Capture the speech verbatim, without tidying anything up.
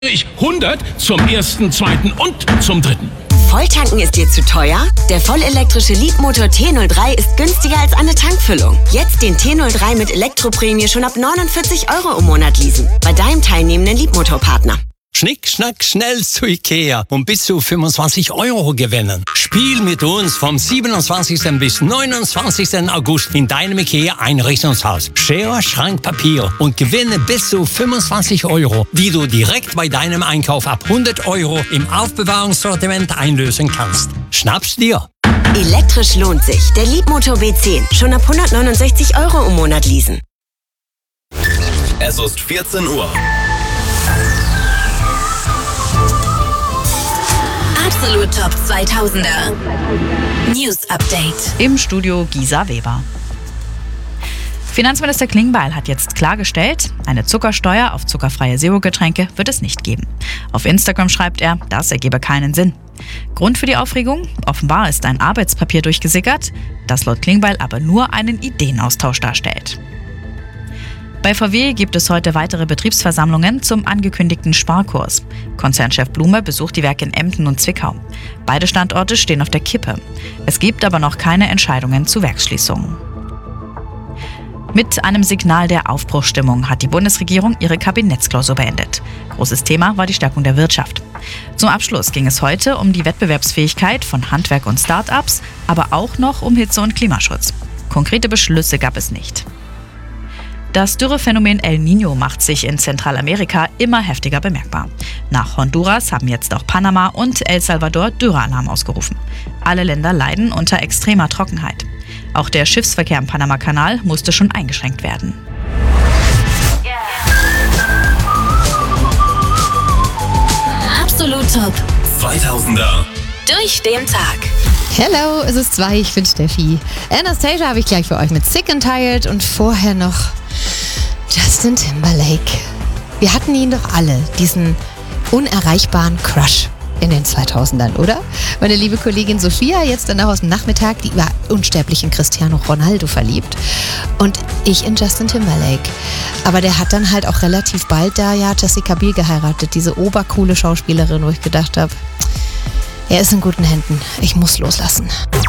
Ich hundert zum ersten, zweiten und zum dritten. Volltanken ist dir zu teuer? Der vollelektrische Leapmotor T null drei ist günstiger als eine Tankfüllung. Jetzt den T null drei mit Elektroprämie schon ab neunundvierzig Euro im Monat leasen. Bei deinem teilnehmenden Leapmotor-Partner. Schnick, schnack, schnell zu Ikea und bis zu fünfundzwanzig Euro gewinnen. Spiel mit uns vom siebenundzwanzigsten bis neunundzwanzigsten August in deinem Ikea-Einrichtungshaus. Schere, Schrank, Papier und gewinne bis zu fünfundzwanzig Euro, die du direkt bei deinem Einkauf ab hundert Euro im Aufbewahrungssortiment einlösen kannst. Schnapp's dir! Elektrisch lohnt sich. Der Leapmotor B zehn. Schon ab hundertneunundsechzig Euro im Monat leasen. Es ist vierzehn Uhr. Absolut Top zweitausender News Update. Im Studio Gisa Weber. Finanzminister Klingbeil hat jetzt klargestellt, eine Zuckersteuer auf zuckerfreie Zero-Getränke wird es nicht geben. Auf Instagram schreibt er, das ergebe keinen Sinn. Grund für die Aufregung? Offenbar ist ein Arbeitspapier durchgesickert, das laut Klingbeil aber nur einen Ideenaustausch darstellt. Bei V W gibt es heute weitere Betriebsversammlungen zum angekündigten Sparkurs. Konzernchef Blume besucht die Werke in Emden und Zwickau. Beide Standorte stehen auf der Kippe. Es gibt aber noch keine Entscheidungen zu Werksschließungen. Mit einem Signal der Aufbruchsstimmung hat die Bundesregierung ihre Kabinettsklausur beendet. Großes Thema war die Stärkung der Wirtschaft. Zum Abschluss ging es heute um die Wettbewerbsfähigkeit von Handwerk und Start-ups, aber auch noch um Hitze- und Klimaschutz. Konkrete Beschlüsse gab es nicht. Das Dürrephänomen El Niño macht sich in Zentralamerika immer heftiger bemerkbar. Nach Honduras haben jetzt auch Panama und El Salvador Dürrealarm ausgerufen. Alle Länder leiden unter extremer Trockenheit. Auch der Schiffsverkehr im Panama-Kanal musste schon eingeschränkt werden. Absolut Top zweitausender. durch den Tag. Hello, es ist zwei, ich bin Steffi. Anastasia habe ich gleich für euch mit Sick and Tired und vorher noch Justin Timberlake. Wir hatten ihn doch alle, diesen unerreichbaren Crush in den zweitausendern, oder? Meine liebe Kollegin Sophia, jetzt dann auch aus dem Nachmittag, die war unsterblich in Cristiano Ronaldo verliebt und ich in Justin Timberlake. Aber der hat dann halt auch relativ bald da ja Jessica Biel geheiratet, diese obercoole Schauspielerin, wo ich gedacht habe, er ist in guten Händen, ich muss loslassen.